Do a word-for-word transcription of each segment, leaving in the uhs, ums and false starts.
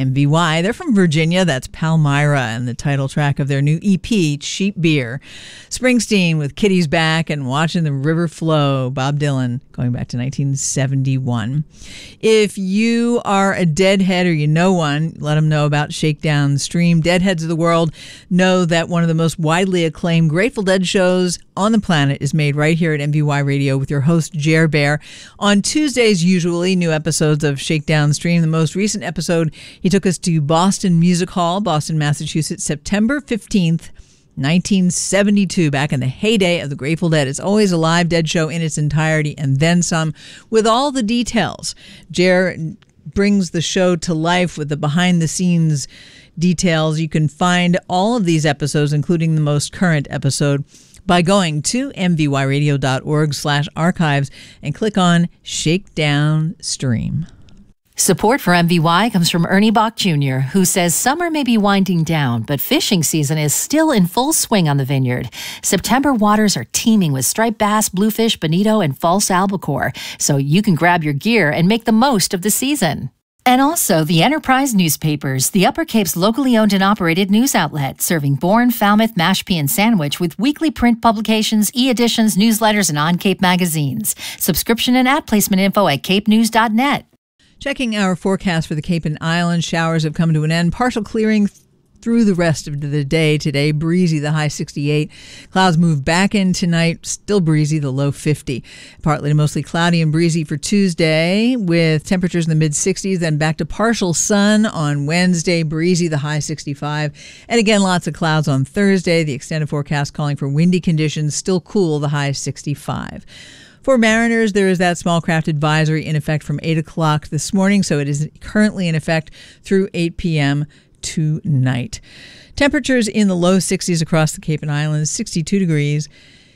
M V Y. They're from Virginia. That's Palmyra and the title track of their new E P, Cheap Beer. Springsteen with Kitty's Back and Watching the River Flow. Bob Dylan going back to nineteen seventy-one. If you are a Deadhead or you know one, let them know about Shakedown Stream. Deadheads of the world know that one of the most widely acclaimed Grateful Dead shows on the planet is made right here at M V Y Radio with your host, Jer Bear. On Tuesdays, usually, new episodes of Shakedown Stream. The most recent episode, he took us to Boston Music Hall, Boston, Massachusetts, September fifteenth, nineteen seventy-two, back in the heyday of the Grateful Dead. It's always a live Dead show in its entirety and then some, with all the details. Jer brings the show to life with the behind-the-scenes details. You can find all of these episodes, including the most current episode, by going to mvyradio.org slash archives and click on Shakedown Stream. Support for M V Y comes from Ernie Bach Junior, who says summer may be winding down, but fishing season is still in full swing on the vineyard. September waters are teeming with striped bass, bluefish, bonito, and false albacore, so you can grab your gear and make the most of the season. And also the Enterprise newspapers, the Upper Cape's locally owned and operated news outlet, serving Bourne, Falmouth, Mashpee, and Sandwich with weekly print publications, e-editions, newsletters, and on-Cape magazines. Subscription and ad placement info at cape news dot net. Checking our forecast for the Cape and Islands, showers have come to an end. Partial clearing through the rest of the day today. Breezy, the high sixty-eight. Clouds move back in tonight. Still breezy, the low fifty. Partly to mostly cloudy and breezy for Tuesday with temperatures in the mid sixties. Then back to partial sun on Wednesday. Breezy, the high sixty-five. And again, lots of clouds on Thursday. The extended forecast calling for windy conditions. Still cool, the high sixty-five. For mariners, there is that small craft advisory in effect from eight o'clock this morning, so it is currently in effect through eight p.m. tonight. Temperatures in the low sixties across the Cape and Islands, sixty-two degrees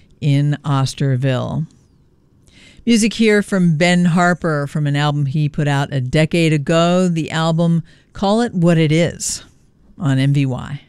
in Osterville. Music here from Ben Harper from an album he put out a decade ago. The album, Call It What It Is, on M V Y.